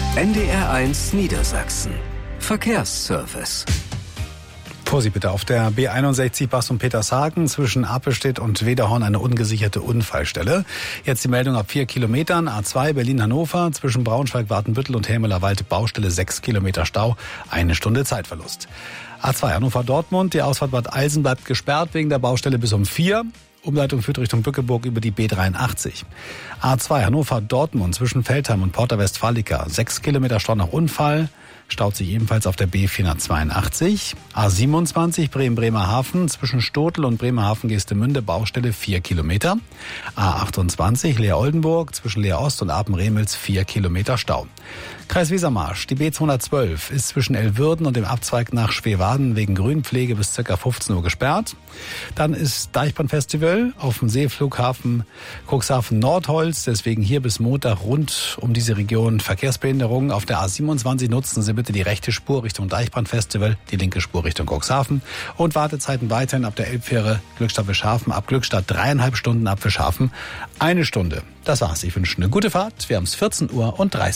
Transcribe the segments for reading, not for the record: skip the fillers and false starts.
NDR1 Niedersachsen. Verkehrsservice. Vorsicht bitte, auf der B61 Bachsum-Petershagen zwischen Apelstedt und Wederhorn eine ungesicherte Unfallstelle. Jetzt die Meldung ab 4 Kilometern. A2 Berlin-Hannover zwischen Braunschweig-Watenbüttel und Helmelerwald Baustelle 6 Kilometer Stau, 1 Stunde Zeitverlust. A2 Hannover-Dortmund, die Ausfahrt Bad Eilsen bleibt gesperrt wegen der Baustelle bis um 4. Umleitung führt Richtung Bückeburg über die B83. A2 Hannover-Dortmund zwischen Veltheim und Porta Westfalica 6 Kilometer Stau nach Unfall. Staut sich ebenfalls auf der B482. A27 Bremen-Bremerhaven zwischen Stotel und Bremerhaven-Geestemünde Baustelle 4 Kilometer. A28 Leer-Oldenburg zwischen Leer-Ost und Apen-Remels 4 Kilometer Stau. Kreis Wesermarsch, die B212 ist zwischen Elwürden und dem Abzweig nach Schweewaden wegen Grünpflege bis ca. 15 Uhr gesperrt. Dann ist Deichbrandfestival auf dem Seeflughafen Cuxhaven-Nordholz. Deswegen hier bis Montag rund um diese Region Verkehrsbehinderungen. Auf der A27 nutzen Sie bitte die rechte Spur Richtung Deichbrandfestival, die linke Spur Richtung Cuxhaven. Und Wartezeiten weiterhin ab der Elbfähre Glückstadt-Fischhafen, ab Glückstadt 3,5 Stunden, ab Fischhafen 1 Stunde. Das war's. Ich wünsche eine gute Fahrt. Wir haben es 14:30 Uhr.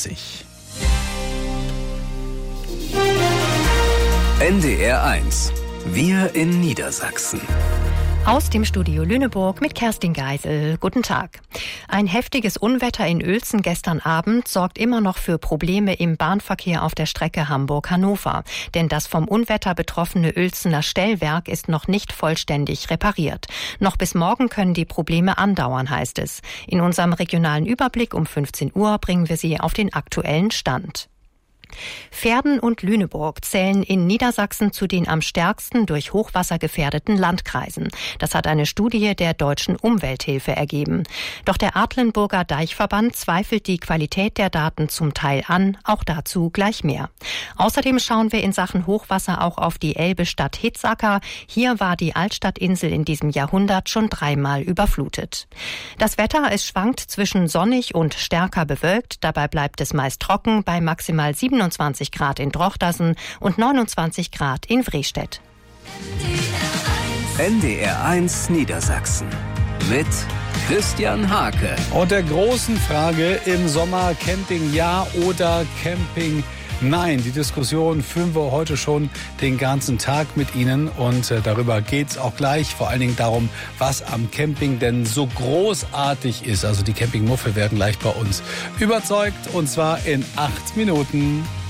NDR1. Wir in Niedersachsen. Aus dem Studio Lüneburg mit Kerstin Geisel. Guten Tag. Ein heftiges Unwetter in Uelzen gestern Abend sorgt immer noch für Probleme im Bahnverkehr auf der Strecke Hamburg-Hannover. Denn das vom Unwetter betroffene Uelzener Stellwerk ist noch nicht vollständig repariert. Noch bis morgen können die Probleme andauern, heißt es. In unserem regionalen Überblick um 15 Uhr bringen wir Sie auf den aktuellen Stand. Verden und Lüneburg zählen in Niedersachsen zu den am stärksten durch Hochwasser gefährdeten Landkreisen. Das hat eine Studie der Deutschen Umwelthilfe ergeben. Doch der Adlenburger Deichverband zweifelt die Qualität der Daten zum Teil an, auch dazu gleich mehr. Außerdem schauen wir in Sachen Hochwasser auch auf die Elbe-Stadt Hitzacker. Hier war die Altstadtinsel in diesem Jahrhundert schon 3-mal überflutet. Das Wetter, es schwankt zwischen sonnig und stärker bewölkt. Dabei bleibt es meist trocken bei maximal 27 Grad in Drochtersen und 29 Grad in Wrestedt. NDR1 Niedersachsen mit Christian Hake. Und der großen Frage im Sommer: Camping ja oder Camping nein? Die Diskussion führen wir heute schon den ganzen Tag mit Ihnen und darüber geht's auch gleich. Vor allen Dingen darum, was am Camping denn so großartig ist. Also die Campingmuffel werden gleich bei uns überzeugt und zwar in 8 Minuten.